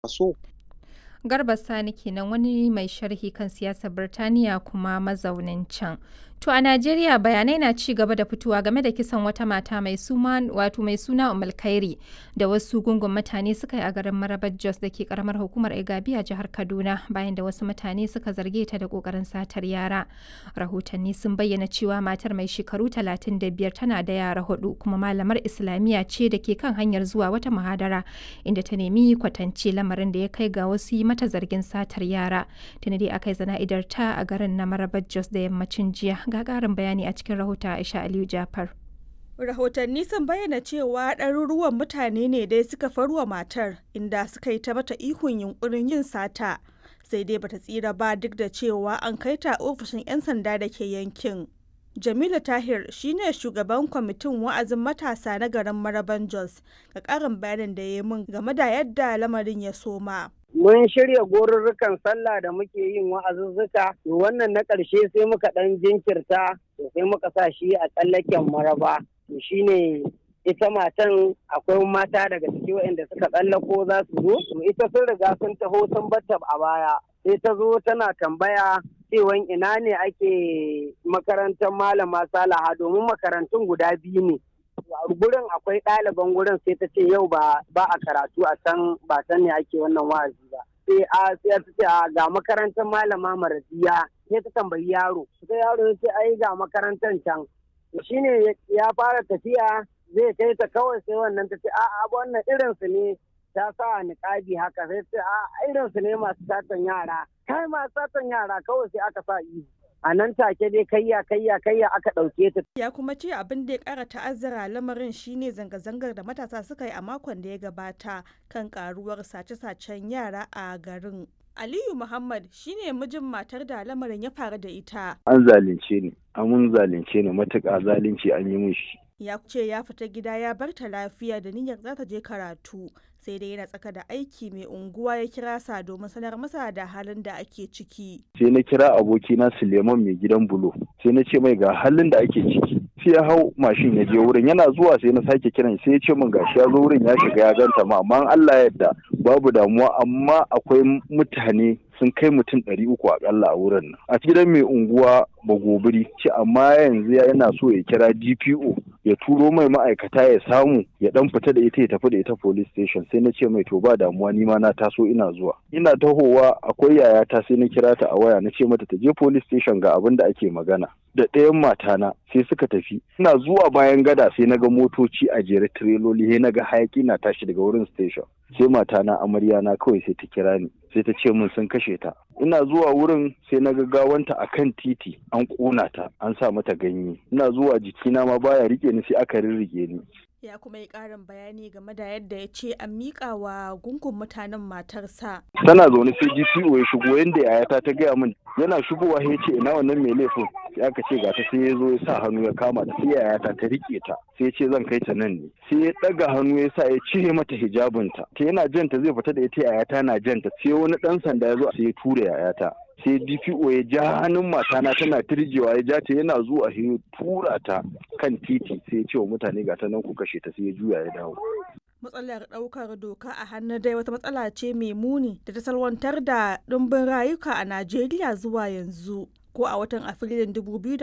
so. Garba Sani kenan wani mai sharhi kan siyasar Birtaniya kuma mazaunin can. To a Najeriya bayanai na ci gaba da fitowa game da kisan wata mata mai suna Ummul Khairi da wasu gungun mutane suka yi a garin Marabar Jos da ke karamar hukumar Igabi a jihar Kaduna bayan da wasu mutane suka zarge ta da kokarin satar yara. Rahotanni sun bayyana cewa matar mai shekaru 35 tana da yara 4 kuma malamar Islamiyya ce da ke kan hanyar zuwa wata muhadara inda ta nemi kwatance lamarin da ya kai ga wasu yi mata zargin satar yara. Tuni dai aka yi zana'idar ta a garin na Marabar Jos da yammacin jiya. Ga ƙarin bayani a cikin rahoton Aisha Aliyu Jafar. Rahotanni sun bayyana cewa ɗaruruwan mutane ne dai suka farwa matar inda suka yi ta mata ihun yunkurin yin sata sai dai bata tsira ba duk da cewa an kai ta ofishin 'yan sanda da ke yankin. Jamilu Tahir shine shugaban kwamitin wa'azin matasa na garin Maraban Jos ga ƙarin bayanin da ya yi min game da yadda lamarin ya soma. Mun shirya gorurrukan sallah da muke yin wa'azuzzuka, wannan na ƙarshe sai muka ɗan jinkirta, sai muka sa shi a tsallaken Maraba. Shi ne ita matan akwai mata daga ciki waɗanda suka tsallako za su zo, ita sun riga sun taho sun batta a baya. Sai ta zo tana tambaya cewan ina ne ake makarantar Malama Salaha domin makarantun guda biyu ne. Gurin akwai ɗaliban gurin sai ta ce yau ba a karatu a can ba can ne ake wannan wa'azi ba. Sai ta ce ga makarantar Malama Maradiya sai ta tambayi yaro. Sai yaro ya ce ai ga makarantar can. Shine ya fara tafiya zai kai ta kawai sai wannan ta ce a'a wannan irinsu ne ta sa niƙabi haka sai ta irinsu ne masu satan yara. Kai masu satan yara kawai sai aka sa ihu. A nan take dai kayya aka ɗauke ta. Ya kuma ce abin da ya ƙara ta'azzara lamarin shine zanga-zangar da matasa suka yi a makon da ya gabata kan ƙaruwar sace-sacen yara a garin. Aliyu Muhammad shine mijin matar da lamarin ya faru da ita. An zalunce ni, mun zalunce ni matuƙa zalunci an yi min shi. Ya ce ya fita gida ya bar ta lafiya da niyyar za ta je karatu sai dai yana tsaka da aiki mai unguwa ya kira sa domin sanar masa da halin da ake ciki. Sai na kira abokina Suleiman mai gidan bulo sai na ce mai ga halin da ake ciki. Sai ya hau mashin ya je wurin yana zuwa sai na sake kiran sai ya ce min gashi ya zo wurin ya shiga ya ganta ma amma Allah ya yarda babu damuwa amma akwai mutane sun kai mutum 300 akalla a wurin nan. A gidan mai unguwa Bagobiri ce amma yanzu yana so ya kira DPO ya turo mai ma'aikata ya samu ya dan fita da ita ya tafi da ita police station sai na ce mai to ba damuwa ni ma na taso ina zuwa. Ina tahowa akwai yayata sai na kira ta a waya na ce mata ta je police station ga abin da ake magana. Da ɗayan matana sai suka tafi. Ina zuwa bayan gada sai na ga motoci a jere tireloli sai na ga hayaki na tashi daga wurin station. Sai matana amarya na kawai sai ta kira ni sai ta ce min sun kashe ta. Ina zuwa wurin sai na ga gawanta a kan titi an ƙona ta an sa mata ganye. Ina zuwa jikina ma baya rike ni sai aka rirrige ni. Ya kuma yi ƙarin bayani game da yadda ya ce an miƙa wa gungun mutanen matarsa. Tana zaune sai DPO ya shigo yadda yayata ta gaya min yana shigowa ya ce ina wannan mai laifin sai aka ce gata sai ya zo ya sa hannu ya kama ta sai yayata ta rike ta sai ya ce zan kai ta nan ne sai ya ɗaga hannu ya sa ya cire mata hijabinta ta yana janta zai fita da ita yayata na janta sai wani ɗan sanda ya zo sai ya tura yayata. Sai DPO ya ja hannun matana tana turjewa ya ja ta yana zuwa ya tura ta kan titi sai ya ce wa mutane ga ta nan ku kashe ta sai ya juya ya dawo. Matsalar ɗaukar doka a hannu dai wata matsala ce mai muni da ta salwantar da ɗumbin rayuka a Najeriya zuwa yanzu. Ko a watan Afrilun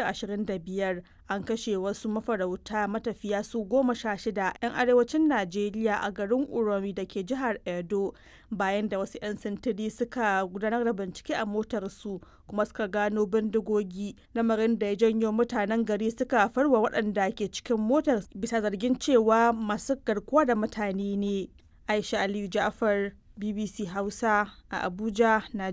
2025 an kashe wasu mafarauta matafiya su 16 'yan arewacin Najeriya a garin Uromi da ke jihar Edo bayan da wasu 'yan sintiri suka gudanar da bincike a motarsu kuma suka gano bindigogi lamarin da ya janyo mutanen gari suka farwa waɗanda ke cikin motar bisa zargin cewa masu garkuwa da mutane ne. Aisha Aliyu Ja'far, BBC Hausa a Abuja, Najeriya.